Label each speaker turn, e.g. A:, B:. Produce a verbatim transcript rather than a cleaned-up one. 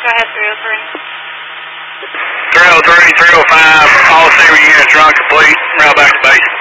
A: Go ahead, three oh three.
B: three oh three, three oh five, all Sabre units run complete. Route back to base.